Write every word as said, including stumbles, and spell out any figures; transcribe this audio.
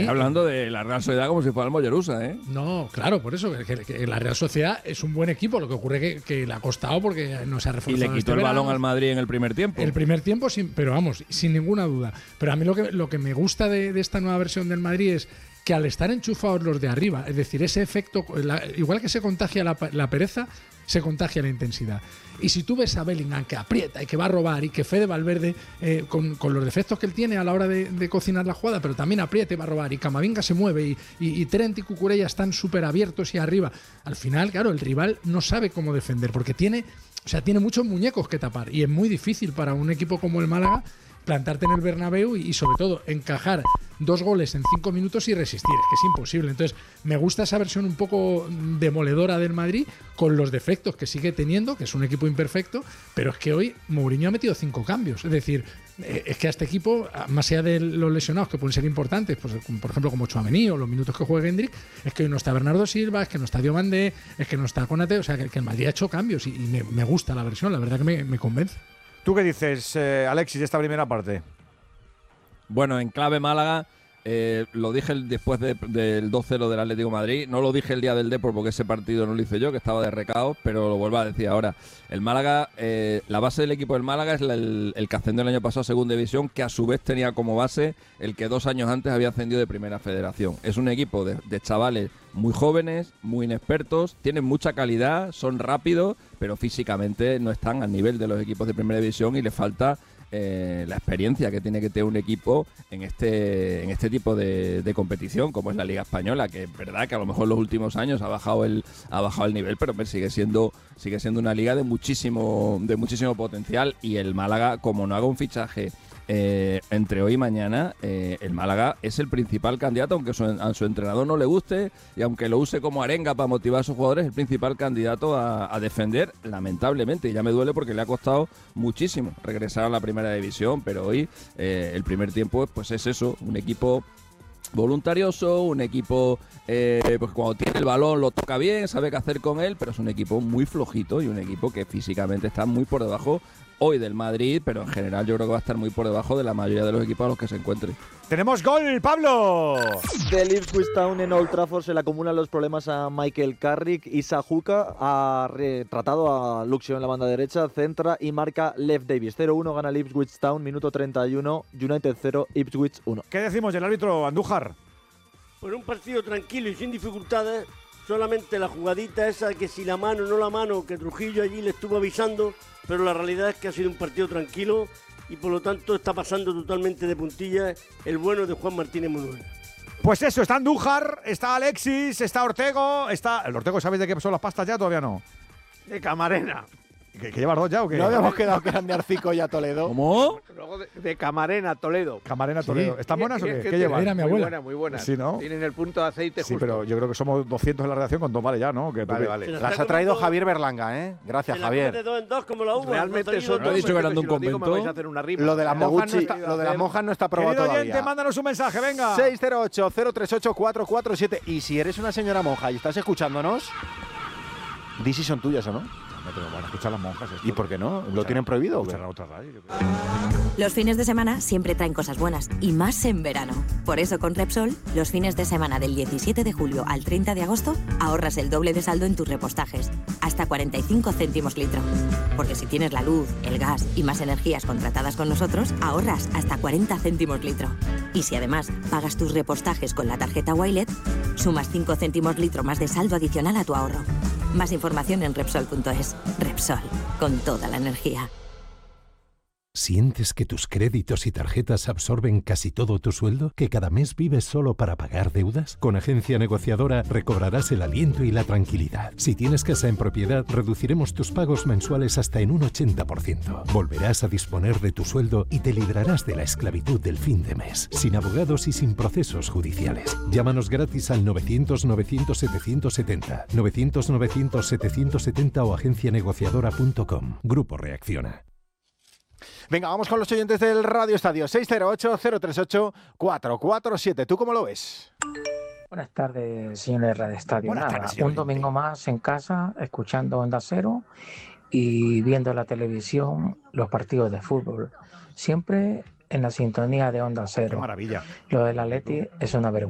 Estoy hablando de la Real Sociedad como si fuera el Mollerusa, ¿eh? No, claro, por eso, que, que la Real Sociedad es un buen equipo, lo que ocurre que, que le ha costado porque no se ha reforzado. Y le quitó este el verano. balón al Madrid en el primer tiempo. El primer tiempo, sin, pero vamos, sin ninguna duda. Pero a mí lo que, lo que me gusta de, de esta nueva versión del Madrid es que al estar enchufados los de arriba, es decir, ese efecto, la, igual que se contagia la, la pereza, se contagia la intensidad. Y si tú ves a Bellingham que aprieta y que va a robar y que Fede Valverde, eh, con, con los defectos que él tiene a la hora de, de cocinar la jugada, pero también aprieta y va a robar, y Camavinga se mueve, y, y, y Trent y Cucurella están súper abiertos y arriba, al final, claro, el rival no sabe cómo defender, porque tiene, o sea, tiene muchos muñecos que tapar, y es muy difícil para un equipo como el Málaga plantarte en el Bernabéu y, y sobre todo encajar dos goles en cinco minutos y resistir, es que es imposible. Entonces me gusta esa versión un poco demoledora del Madrid con los defectos que sigue teniendo, que es un equipo imperfecto, pero es que hoy Mourinho ha metido cinco cambios, es decir, eh, es que a este equipo, más allá de los lesionados que pueden ser importantes, pues por ejemplo como Tchouaméni o los minutos que juega Hendrick, es que hoy no está Bernardo Silva, es que no está Diomandé, es que no está Konate, o sea que, que el Madrid ha hecho cambios y, y me, me gusta la versión, la verdad que me, me convence. ¿Tú qué dices, eh, Alexis, de esta primera parte? Bueno, en clave Málaga, eh, lo dije el, después de, del dos cero del Atlético de Madrid, no lo dije el día del Depor porque ese partido no lo hice yo, que estaba de recao, pero lo vuelvo a decir ahora. El Málaga, eh, la base del equipo del Málaga es la, el, el que ascendió el año pasado a Segunda División, que a su vez tenía como base el que dos años antes había ascendido de Primera Federación. Es un equipo de, de chavales muy jóvenes, muy inexpertos, tienen mucha calidad, son rápidos, pero físicamente no están al nivel de los equipos de Primera División y les falta eh, la experiencia que tiene que tener un equipo en este en este tipo de, de competición, como es la Liga Española, que es verdad que a lo mejor en los últimos años ha bajado el ha bajado el nivel, pero sigue siendo sigue siendo una liga de muchísimo de muchísimo potencial, y el Málaga, como no haga un fichaje Eh, entre hoy y mañana, eh, el Málaga es el principal candidato, aunque su, a su entrenador no le guste y aunque lo use como arenga para motivar a sus jugadores, el principal candidato a, a defender, lamentablemente. Y ya me duele porque le ha costado muchísimo regresar a la primera división, pero hoy eh, el primer tiempo pues es eso, un equipo voluntarioso, un equipo eh, pues cuando tiene el balón lo toca bien, sabe qué hacer con él, pero es un equipo muy flojito y un equipo que físicamente está muy por debajo hoy del Madrid, pero en general yo creo que va a estar muy por debajo de la mayoría de los equipos a los que se encuentre. ¡Tenemos gol, Pablo! Del Ipswich Town en Old Trafford se le acumulan los problemas a Michael Carrick. Isa Juka ha retratado a Luxio en la banda derecha, centra y marca Lev Davis. cero uno gana el Ipswich Town, minuto treinta y uno, United cero, Ipswich uno. ¿Qué decimos del árbitro Andújar? Por un partido tranquilo y sin dificultades, solamente la jugadita esa que si la mano no la mano, que Trujillo allí le estuvo avisando, pero la realidad es que ha sido un partido tranquilo y por lo tanto está pasando totalmente de puntillas el bueno de Juan Martínez Manuel. Pues eso, está Andújar, está Alexis, está Ortego, está... ¿El Ortego sabéis de qué son las pastas ya? Todavía no. De Camarena. ¿Que, que llevas dos ya o qué? ¿No habíamos quedado que eran de Arcico y a Toledo? ¿Cómo? Luego de, de Camarena, Toledo. Camarena, Toledo. Sí. ¿Están buenas o qué? ¿Qué, ¿Qué, qué llevan? Era mi muy abuela. buena, muy buena. Sí, ¿no? Tienen el punto de aceite Sí, justo. pero yo creo que somos doscientos en la redacción con dos vale ya, ¿no? Que Vale, tú- vale. Se la Las está ha traído comiendo- Javier Berlanga, ¿eh? Gracias, se la Javier. come de dos en dos como la uva. Realmente no son ¿No ha dicho que eran de un si lo digo, me convento? vais a hacer una rima. Lo de las monjas no Gucci. está, lo de las monjas no está aprobado Querido oyente, todavía. mándanos un mensaje, venga. seis cero ocho, cero tres ocho, cuatro cuatro siete. Y si eres una señora monja y estás escuchándonos, di si son tuyas o no. No, pero van a escuchar las monjas. esto. ¿Y por qué no? ¿Lo Escucharán- tienen prohibido o qué? escucharán otra radio. Los fines de semana siempre traen cosas buenas, y más en verano. Por eso con Repsol, los fines de semana del diecisiete de julio al treinta de agosto, ahorras el doble de saldo en tus repostajes, hasta cuarenta y cinco céntimos litro. Porque si tienes la luz, el gas y más energías contratadas con nosotros, ahorras hasta cuarenta céntimos litro. Y si además pagas tus repostajes con la tarjeta Wilet, sumas cinco céntimos litro más de saldo adicional a tu ahorro. Más información en Repsol punto es. Repsol, con toda la energía. ¿Sientes que tus créditos y tarjetas absorben casi todo tu sueldo? ¿Que cada mes vives solo para pagar deudas? Con Agencia Negociadora recobrarás el aliento y la tranquilidad. Si tienes casa en propiedad, reduciremos tus pagos mensuales hasta en un ochenta por ciento. Volverás a disponer de tu sueldo y te librarás de la esclavitud del fin de mes, sin abogados y sin procesos judiciales. Llámanos gratis al novecientos, novecientos, setecientos setenta, novecientos, novecientos, setecientos setenta o agencia negociadora punto com. Grupo Reacciona. Venga, vamos con los oyentes del Radio Estadio. seis cero ocho, cero tres ocho, cuatro cuatro siete. ¿Tú cómo lo ves? Buenas tardes, señores de Radio Estadio. Buenas Nada, tardes, señor un domingo más en casa, escuchando Onda Cero y viendo la televisión los partidos de fútbol. Siempre en la sintonía de Onda Qué Cero. maravilla. Lo del Atleti es una vergüenza.